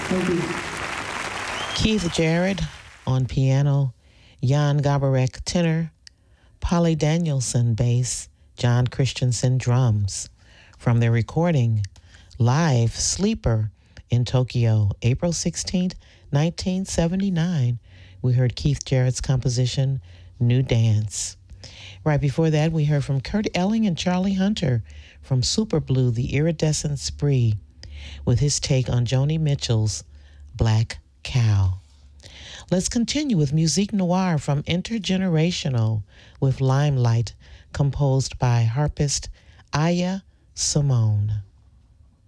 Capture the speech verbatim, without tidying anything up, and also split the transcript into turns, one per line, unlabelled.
Thank you.
Keith Jarrett on piano, Jan Gabarek tenor, Polly Danielson bass, John Christensen drums. From their recording, Live Sleeper in Tokyo, April sixteenth, nineteen seventy-nine, we heard Keith Jarrett's composition, New Dance. Right before that, we heard from Kurt Elling and Charlie Hunter from Super Blue, The Iridescent Spree, with his take on Joni Mitchell's Black Cow. Let's continue with Musique Noire from Intergenerational with Limelight, composed by harpist Aya Simone.